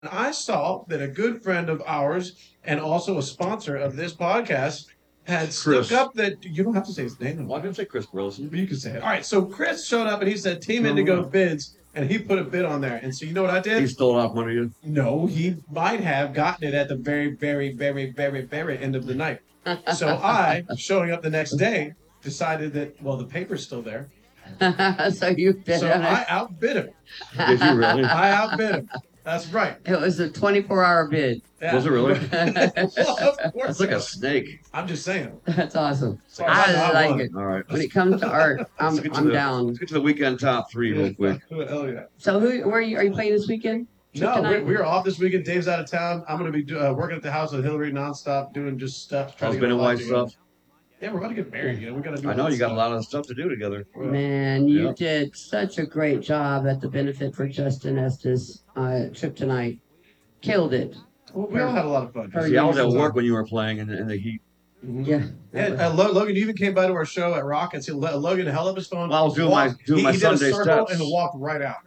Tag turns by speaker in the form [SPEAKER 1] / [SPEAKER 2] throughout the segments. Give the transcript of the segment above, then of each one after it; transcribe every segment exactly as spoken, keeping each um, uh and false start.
[SPEAKER 1] I saw that a good friend of ours and also a sponsor of this podcast had stuck
[SPEAKER 2] Chris.
[SPEAKER 1] up that you don't have to say his name.
[SPEAKER 2] Well, I didn't say Chris Burleson.
[SPEAKER 1] But you can say it. All right. So Chris showed up and he said Team
[SPEAKER 2] No,
[SPEAKER 1] Indigo
[SPEAKER 2] no.
[SPEAKER 1] bids, and he put a bid on there. And so you know what I did?
[SPEAKER 2] He stole off one of you.
[SPEAKER 1] No, he might have gotten it at the very, very, very, very, very end of the night. So I, showing up the next day, decided that, well, the paper's still there.
[SPEAKER 3] So you bid
[SPEAKER 1] So
[SPEAKER 3] on
[SPEAKER 1] I
[SPEAKER 3] it.
[SPEAKER 1] outbid him.
[SPEAKER 2] Did you really?
[SPEAKER 1] I outbid him. That's right.
[SPEAKER 3] It was a twenty-four hour bid.
[SPEAKER 1] Yeah.
[SPEAKER 2] Was it really?
[SPEAKER 1] Well, of course.
[SPEAKER 2] That's like
[SPEAKER 1] it
[SPEAKER 2] a
[SPEAKER 1] was.
[SPEAKER 2] snake.
[SPEAKER 1] I'm just saying.
[SPEAKER 3] That's awesome.
[SPEAKER 1] So
[SPEAKER 3] I
[SPEAKER 1] I
[SPEAKER 3] like
[SPEAKER 1] won.
[SPEAKER 3] it.
[SPEAKER 2] All right.
[SPEAKER 3] When it comes to art, I'm,
[SPEAKER 2] Let's get to
[SPEAKER 3] I'm
[SPEAKER 2] the-
[SPEAKER 3] down.
[SPEAKER 2] Let's get to the weekend top three real quick.
[SPEAKER 1] Hell yeah.
[SPEAKER 3] So who? Where are you? Are you playing this weekend?
[SPEAKER 1] No,
[SPEAKER 3] Tonight?
[SPEAKER 1] we're, we're off this weekend. Dave's out of town. I'm going to be do, uh, working at the house with Hillary nonstop, doing just stuff. trying to get
[SPEAKER 2] Husband and
[SPEAKER 1] our life
[SPEAKER 2] wife
[SPEAKER 1] together.
[SPEAKER 2] stuff.
[SPEAKER 1] Yeah, we're about to get married. You know, we got to do.
[SPEAKER 2] I know
[SPEAKER 1] all
[SPEAKER 2] you got a
[SPEAKER 1] that
[SPEAKER 2] lot of stuff to do together.
[SPEAKER 1] stuff.
[SPEAKER 3] Man, you
[SPEAKER 2] Yep.
[SPEAKER 3] did such a great job at the benefit for Justin Estes uh, trip tonight. Killed it.
[SPEAKER 1] Well, we all had a lot of fun.
[SPEAKER 3] Her
[SPEAKER 2] See, I was at
[SPEAKER 3] usual-
[SPEAKER 2] work when you were playing in, in the heat.
[SPEAKER 1] Mhm.
[SPEAKER 3] Yeah.
[SPEAKER 1] Yeah, uh, Lo- Logan, you even came by to our show at Rockets. He, Lo- Logan held up his phone.
[SPEAKER 2] Well, I was doing my-
[SPEAKER 1] walked-
[SPEAKER 2] doing
[SPEAKER 1] he,
[SPEAKER 2] my
[SPEAKER 1] he did a
[SPEAKER 2] Sunday
[SPEAKER 1] circle
[SPEAKER 2] steps.
[SPEAKER 1] and walked right out.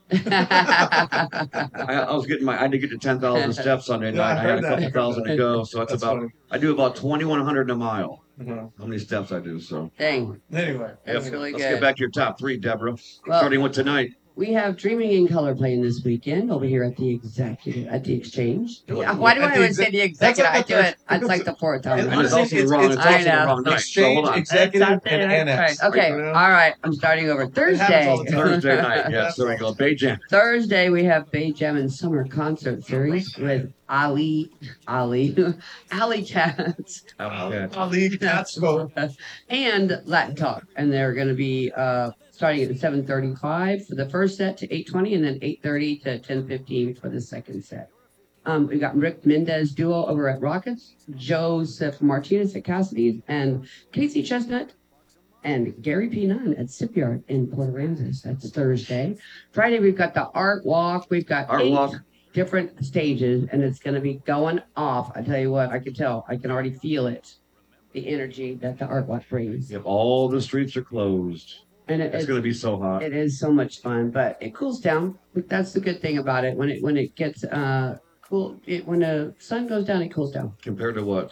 [SPEAKER 2] I, I was getting my, I had to get to ten thousand steps Sunday
[SPEAKER 1] Yeah, I
[SPEAKER 2] night. I, had
[SPEAKER 1] heard
[SPEAKER 2] a
[SPEAKER 1] that.
[SPEAKER 2] couple thousand to go, so it's
[SPEAKER 1] That's
[SPEAKER 2] about,
[SPEAKER 1] funny.
[SPEAKER 2] I do about twenty-one hundred in a mile.
[SPEAKER 1] Uh-huh.
[SPEAKER 2] How many steps I do, so.
[SPEAKER 3] Dang.
[SPEAKER 1] Anyway,
[SPEAKER 3] That's
[SPEAKER 2] Yep.
[SPEAKER 3] really
[SPEAKER 2] Let's
[SPEAKER 3] good.
[SPEAKER 2] get back to your top three, Deborah.
[SPEAKER 3] Well,
[SPEAKER 2] Starting with tonight.
[SPEAKER 3] we have Dreaming in Color playing this weekend over here at the executive at the Exchange.
[SPEAKER 1] Do it.
[SPEAKER 3] Yeah, why do
[SPEAKER 1] At
[SPEAKER 3] I
[SPEAKER 1] the
[SPEAKER 3] always
[SPEAKER 1] exec-
[SPEAKER 3] say the
[SPEAKER 1] That's
[SPEAKER 3] executive?
[SPEAKER 1] like
[SPEAKER 3] I
[SPEAKER 1] the
[SPEAKER 3] do
[SPEAKER 1] third-
[SPEAKER 3] it. It's like the fourth time.
[SPEAKER 1] And
[SPEAKER 2] And it's
[SPEAKER 1] honestly,
[SPEAKER 2] also the
[SPEAKER 1] it's-
[SPEAKER 2] wrong,
[SPEAKER 1] it's-
[SPEAKER 2] it's
[SPEAKER 3] I
[SPEAKER 2] also the
[SPEAKER 3] know.
[SPEAKER 2] wrong night. So
[SPEAKER 1] exchange,
[SPEAKER 2] hold on.
[SPEAKER 1] executive, and
[SPEAKER 3] Right.
[SPEAKER 1] annex.
[SPEAKER 3] Okay.
[SPEAKER 1] You know?
[SPEAKER 3] All right. I'm starting over.
[SPEAKER 1] It
[SPEAKER 3] Thursday.
[SPEAKER 1] happens all the time.
[SPEAKER 2] Thursday night. Yes, there we go. Bay Jam.
[SPEAKER 3] Thursday we have Bay Jam and Summer Concert Series with Ali, Ali, Ali Cats,
[SPEAKER 1] Ali Catspo.
[SPEAKER 3] and Latin Talk, and they're going to be uh, starting at seven thirty-five for the first set to eight twenty, and then eight thirty to ten fifteen for the second set. Um, we got Rick Mendez duo over at Rockets, Joseph Martinez at Cassidy's, and Casey Chestnut and Gary P. Nunn at Shipyard in Port Aransas. That's Thursday. Friday, we've got the Art Walk. We've got
[SPEAKER 2] Art
[SPEAKER 3] eight
[SPEAKER 2] Walk.
[SPEAKER 3] different stages, and it's going to be going off. I tell you what, I can tell. I can already feel it, the energy that the Art Walk brings.
[SPEAKER 2] Yep, all the streets are closed.
[SPEAKER 3] And it,
[SPEAKER 2] It's
[SPEAKER 3] it,
[SPEAKER 2] going to be so hot.
[SPEAKER 3] it is so much fun, but it cools down. That's the good thing about it. When it when it gets uh cool, it, when the sun goes down, it cools down.
[SPEAKER 2] Compared to what?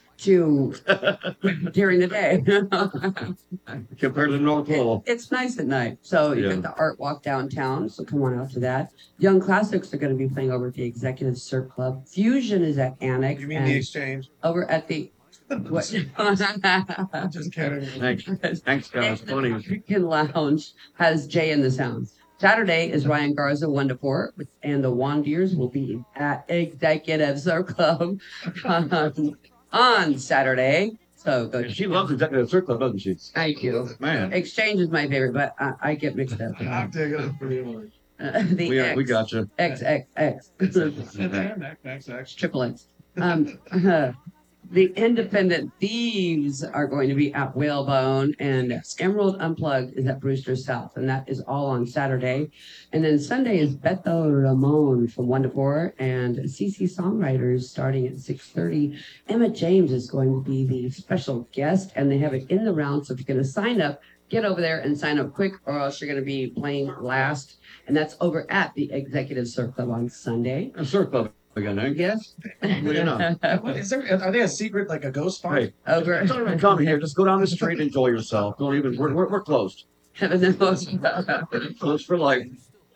[SPEAKER 3] To during the day.
[SPEAKER 2] Compared to the North Pole.
[SPEAKER 3] It's nice at night. So you
[SPEAKER 2] Yeah.
[SPEAKER 3] got the art walk downtown. So come on out to that. Young Classics are going to be playing over at the Executive Surf Club. Fusion is at Annex.
[SPEAKER 1] You mean
[SPEAKER 3] and
[SPEAKER 1] the exchange?
[SPEAKER 3] over at the what?
[SPEAKER 1] I'm just kidding.
[SPEAKER 2] Thanks. Thanks, guys. Funny.
[SPEAKER 3] African Lounge has Jay and the Sounds. Saturday is Ryan Garza one to four, and the Wandiers will be at Executive Surf Club on, on Saturday. So go.
[SPEAKER 2] She loves Executive Circle, doesn't she?
[SPEAKER 3] Thank you.
[SPEAKER 2] Man,
[SPEAKER 3] Exchange is my favorite, but I, I get mixed up.
[SPEAKER 1] I'm taking it for you.
[SPEAKER 3] Uh, the
[SPEAKER 2] we,
[SPEAKER 3] X,
[SPEAKER 2] we got you.
[SPEAKER 3] X X X
[SPEAKER 1] Next, next, next.
[SPEAKER 3] triple X. Um, the Independent Thieves are going to be at Whalebone, and Emerald Unplugged is at Brewster South, and that is all on Saturday. And then Sunday is Beto Ramon from one to four, and C C Songwriters starting at six thirty. Emma James is going to be the special guest, and they have it in the round. So if you're going to sign up, get over there and sign up quick, or else you're going to be playing last. And that's over at the Executive Surf Club on Sunday.
[SPEAKER 2] A Surf Club again, eh?
[SPEAKER 3] Yes.
[SPEAKER 2] Well, you know.
[SPEAKER 1] What, is there, are they a secret, like a ghost spot?
[SPEAKER 2] Hey,
[SPEAKER 3] Over.
[SPEAKER 2] don't even come here. Just go down the street and enjoy yourself. Don't even, we're, we're, we're closed. Closed for life.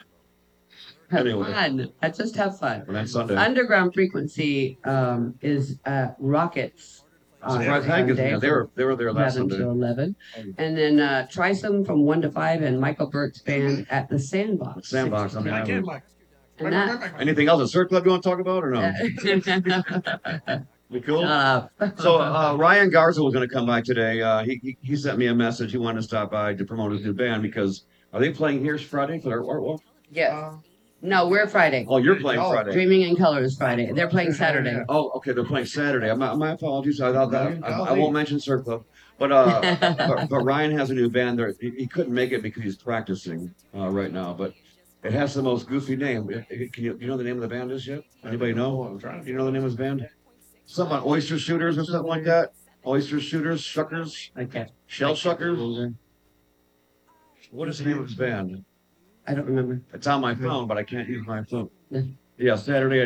[SPEAKER 3] Have
[SPEAKER 2] Anyway.
[SPEAKER 3] fun. Uh, Just have fun.
[SPEAKER 2] And then Sunday.
[SPEAKER 3] Underground Frequency um, is at Rockets on
[SPEAKER 2] Surprise Hank is
[SPEAKER 3] Sunday
[SPEAKER 2] there. They were, they were there last
[SPEAKER 3] eleven
[SPEAKER 2] Sunday.
[SPEAKER 3] to eleven. And then uh, Trisome from one to five and Michael Burke's band at the Sandbox.
[SPEAKER 2] Sandbox, I mean,
[SPEAKER 1] I
[SPEAKER 2] I
[SPEAKER 1] can't,
[SPEAKER 2] was-
[SPEAKER 1] Mike.
[SPEAKER 3] And that,
[SPEAKER 2] Anything else at Surf Club you want to talk about or no? We cool?
[SPEAKER 3] uh,
[SPEAKER 2] So uh, Ryan Garza was going to come by today. Uh, he, he he sent me a message. He wanted to stop by to promote his new band because are they playing here Friday for their art walk?
[SPEAKER 3] yes.
[SPEAKER 1] Uh,
[SPEAKER 3] No, we're Friday.
[SPEAKER 2] Oh, you're playing
[SPEAKER 1] Oh,
[SPEAKER 2] Friday.
[SPEAKER 3] Dreaming in Color is Friday. They're playing Saturday.
[SPEAKER 2] Oh, okay. They're playing Saturday. My, my apologies. I, I, I, I,
[SPEAKER 1] Golly.
[SPEAKER 2] won't mention Surf Club, but uh, but, but Ryan has a new band. There, he, he couldn't make it because he's practicing uh, right now. But it has the most goofy name. Can you do you know the name of the band is yet? Anybody know?
[SPEAKER 1] I'm trying
[SPEAKER 2] Do you know the name of his band? Something about oyster shooters or something like that. Oyster shooters, shuckers,
[SPEAKER 3] Okay.
[SPEAKER 2] shell shuckers. What is the name of his band?
[SPEAKER 3] I don't remember.
[SPEAKER 2] It's on my phone, but I can't use my phone. Yeah, Saturday